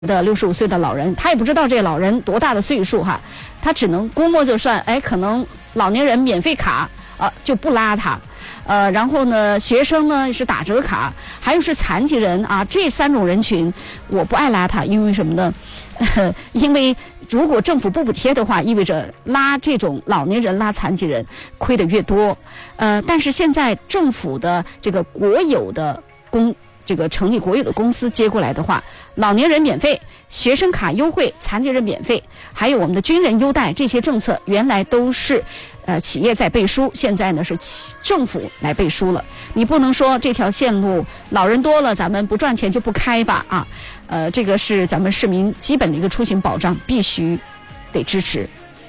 的65岁的老人，他也不知道这老人多大的岁数哈，他只能估摸就算，哎，可能老年人免费卡就不拉他。然后呢，学生呢是打折卡，还有是残疾人啊，这3种人群我不爱拉他，因为什么呢？因为如果政府不补贴的话，意味着拉这种老年人、拉残疾人亏得越多。但是现在政府的这个国有的成立国有的公司接过来的话，老年人免费，学生卡优惠，残疾人免费，还有我们的军人优待，这些政策原来都是企业在背书，现在呢是政府来背书了。你不能说这条线路老人多了，咱们不赚钱就不开吧啊？这个是咱们市民基本的一个出行保障，必须得支持。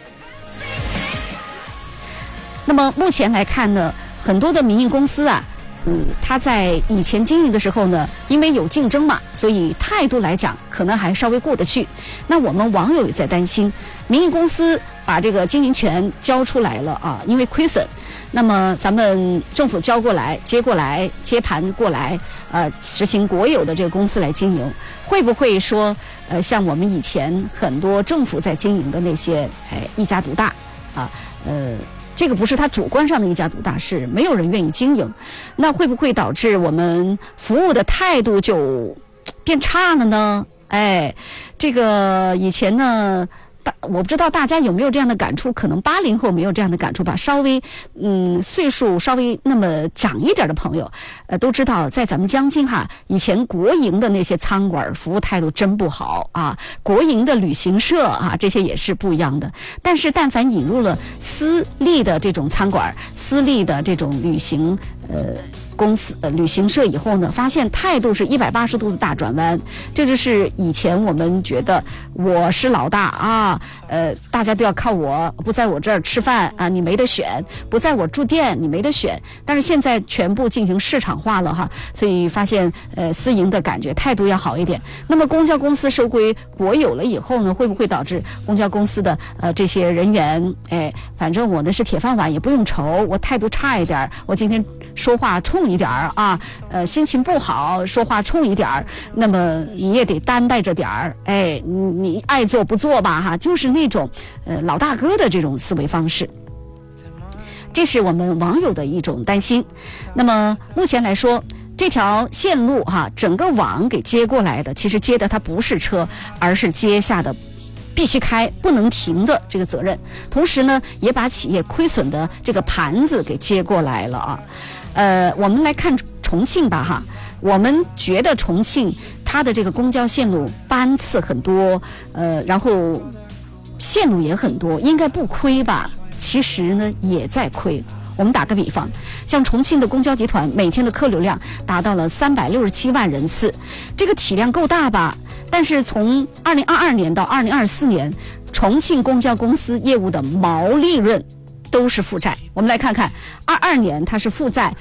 那么目前来看呢，很多的民营公司啊，他在以前经营的时候呢，因为有竞争嘛，所以态度来讲可能还稍微过得去。那我们网友也在担心，民营公司把这个经营权交出来了啊，因为亏损，那么咱们政府交过来、接过来、接盘过来，实行国有的这个公司来经营，会不会说像我们以前很多政府在经营的那些一家独大啊？这个不是他主观上的一家独大，是没有人愿意经营，那会不会导致我们服务的态度就变差了呢？这个以前呢，我不知道大家有没有这样的感触，可能80后没有这样的感触吧。稍微岁数稍微那么长一点的朋友，都知道在咱们江津哈，以前国营的那些餐馆服务态度真不好啊，国营的旅行社啊，这些也是不一样的。但是但凡引入了私立的这种餐馆、私立的这种旅行公司旅行社以后呢，发现态度是180度的大转弯。这就是以前我们觉得我是老大啊，大家都要靠我，不在我这儿吃饭啊，你没得选；不在我住店，你没得选。但是现在全部进行市场化了哈，所以发现私营的感觉态度要好一点。那么公交公司收归国有了以后呢，会不会导致公交公司的这些人员，反正我呢是铁饭碗，也不用愁，我态度差一点，我今天说话冲一点啊，心情不好，说话冲一点，那么你也得担待着点儿，你爱做不做吧哈，就是那种老大哥的这种思维方式，这是我们网友的一种担心。那么目前来说，这条线路哈，整个网给接过来的，其实接的它不是车，而是接下的必须开不能停的这个责任，同时呢也把企业亏损的这个盘子给接过来了啊。我们来看重庆吧哈，我们觉得重庆它的这个公交线路班次很多，然后线路也很多，应该不亏吧？其实呢也在亏。我们打个比方，像重庆的公交集团每天的客流量达到了367万人次，这个体量够大吧？但是从2022年到2024年，重庆公交公司业务的毛利润都是负债。我们来看看22年它是负债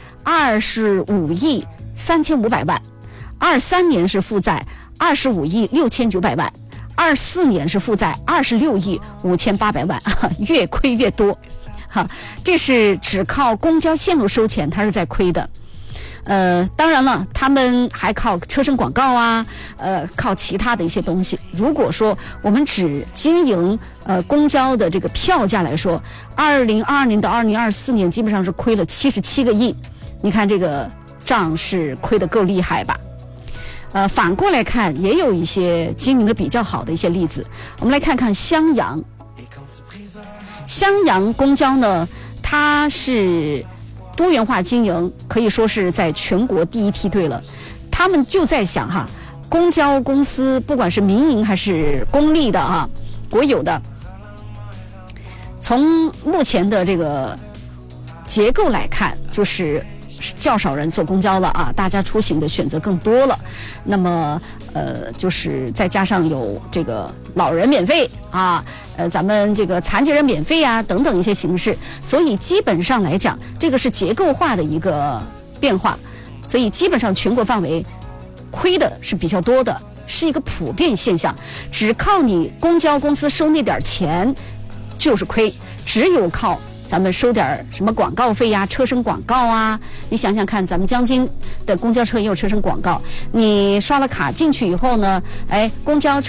25亿3500万，23年是负债25亿6900万，24年是负债26亿5800万，越亏越多哈。这是只靠公交线路收钱，它是在亏的。当然了，他们还靠车身广告啊，靠其他的一些东西。如果说我们只经营公交的这个票价来说，2022年到2024年基本上是亏了77个亿，你看这个账是亏得够厉害吧？反过来看，也有一些经营的比较好的一些例子。我们来看看襄阳公交呢，它是多元化经营，可以说是在全国第一梯队了。他们就在想哈，公交公司不管是民营还是公立的啊，国有的，从目前的这个结构来看，就是较少人坐公交了啊，大家出行的选择更多了。那么就是再加上有这个老人免费啊，咱们这个残疾人免费啊等等一些形式，所以基本上来讲，这个是结构化的一个变化，所以基本上全国范围亏的是比较多的，是一个普遍现象。只靠你公交公司收那点钱就是亏，只有靠咱们收点什么广告费呀、车身广告啊。你想想看，咱们江津的公交车也有车身广告，你刷了卡进去以后呢，哎，公交车